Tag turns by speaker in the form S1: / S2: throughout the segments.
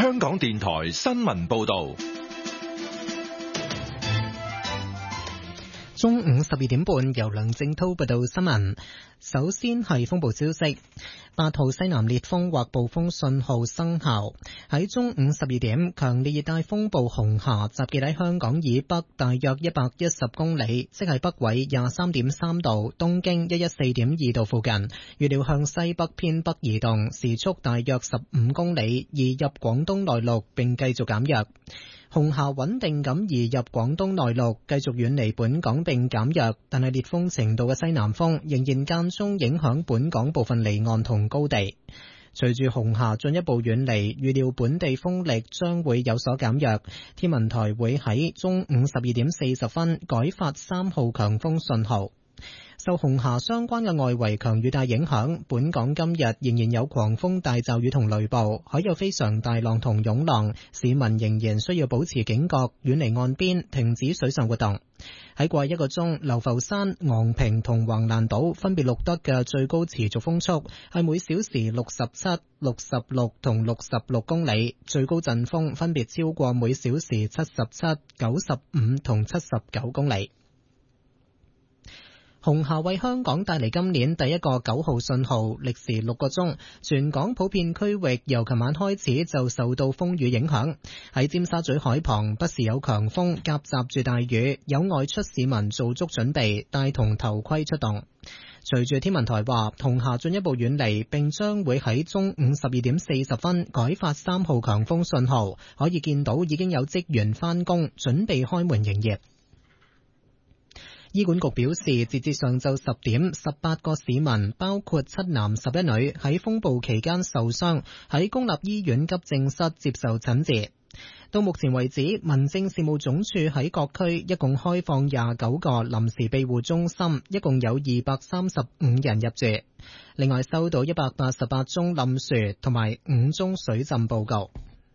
S1: 香港電台新聞報道。
S2: 中午12點半，由梁正滔報道新聞。首先係風暴消息，8號西南烈風或暴風信號生效。喺中午12點，強烈熱帶風暴紅霞集結喺香港以北大約110公里，即係北緯23.3度、東經114.2度附近。預料向西北偏北移動，時速大約15公里，移入廣東內陸並繼續減弱。紅霞穩定咁移入廣東內陸，繼續遠離本港並減弱，但係烈風程度嘅西南風仍然間中影響本港部分離岸同高地。隨住紅霞進一步遠離，預料本地風力將會有所減弱。天文台會喺中午12點40分改發3號強風信號。受紅霞相關嘅外圍強雨帶影響，本港今日仍然有狂風大驟雨同雷暴，海有非常大浪同湧浪，市民仍然需要保持警覺，遠離岸邊，停止水上活動。喺過去1個鐘，流浮山、昂坪同橫瀾島分別錄得嘅最高持續風速係每小時67、66同66公里，最高陣風分別超過每小時77、95同79公里。紅霞為香港帶嚟今年第一個9號信號，歷時6個鐘，全港普遍區域由琴晚開始就受到風雨影響。喺尖沙咀海旁，不時有強風夾雜住大雨，有外出市民做足準備，帶同頭盔出動。隨住天文台話，紅霞進一步遠離，並將會喺中午12點40分改發3號強風信號，可以見到已經有職員返工，準備開門營業。醫管局表示，截至上晝10點，18個市民，包括7男11女，喺風暴期間受傷，喺公立醫院急症室接受診治。到目前為止，民政事務總署喺各區一共開放29個臨時庇護中心，一共有235人入住。另外收到188宗冧樹同埋5宗水浸報告。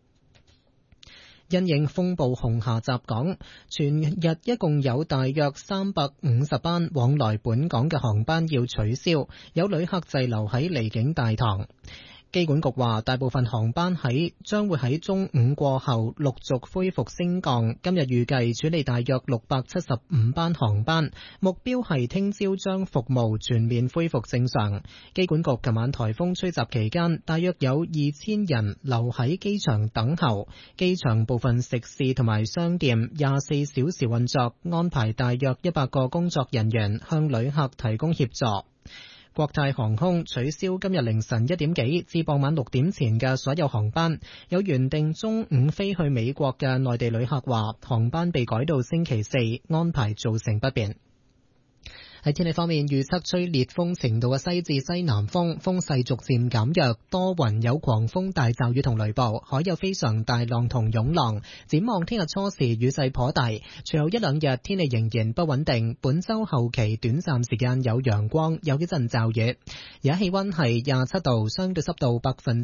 S2: 因應風暴紅霞襲港，全日一共有大約350班往來本港嘅航班要取消，有旅客滯留喺離境大堂。機管局話，大部分航班將會喺中午過後陸續恢復升降。今日預計處理大約675班航班，目標係聽朝將服務全面恢復正常。機管局琴晚颱風吹襲期間，大約有2000人留喺機場等候。機場部分食肆同埋商店24小時運作，安排大約100個工作人員向旅客提供協助。國泰航空取消今日凌晨1點幾至傍晚6點前嘅所有航班，有原定中午飛去美國嘅內地旅客話，航班被改到星期4，安排造成不便。喺天氣方面，預測吹烈風程度嘅西至西南風，風勢逐漸減弱，多雲有狂風大驟雨同雷暴，海有非常大浪同湧浪。展望聽日初時雨勢頗大，隨後1-2日天氣仍然不穩定。本周後期短暫時間有陽光，有幾陣驟雨。而家氣溫係27度，相對濕度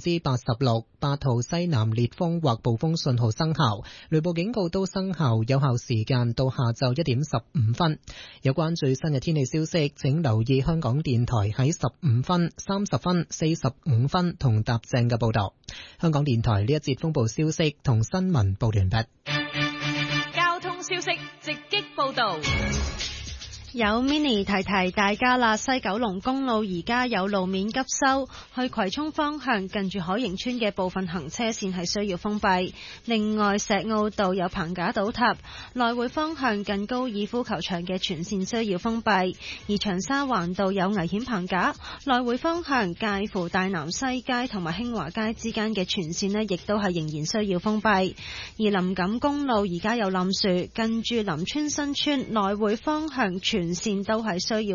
S2: 86%。8號西南烈風或暴風信號生效，雷暴警告都生效，有效時間到下晝1點15分。有關最新嘅天氣消息，請留意香港電台喺15分、30分、45分同踏正嘅報道。香港電台呢一節風暴消息同新聞報完畢。
S3: 交通消息直擊報道。
S4: 有 Mini 提提大家啦，西九龍公路而家有路面急修，去葵涌方向近住海盈村嘅部分行車線係需要封閉。另外石澳道有棚架倒塌，來回方向近高爾夫球場嘅全線需要封閉。而長沙灣道有危險棚架，來回方向介乎大南西街同埋興華街之間嘅全線呢，亦都係仍然需要封閉。而林錦公路而家有冧樹，近住林村新村來回方向全線都係需要